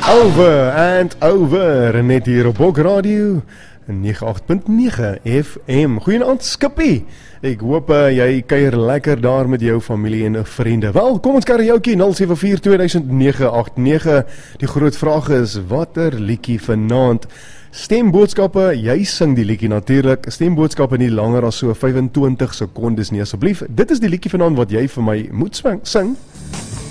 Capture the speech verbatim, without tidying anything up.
Over and over, net hier op Bok Radio nege agt punt nege F M. Goeienaand Skippie. Ek hoop uh, jy kuier lekker daar met jou familie en vriende. Wel, kom ons karaoke nul sewe vier twee nege agt nege. Die groot vraag is, watter liedjie vanaand? Stemboodskappe, jy sing die liedjie natuurlik. Stemboodskappe nie langer as so vyf en twintig sekondes nie asseblief. Dit is die liedjie vanaand wat jy vir my moet swing, sing.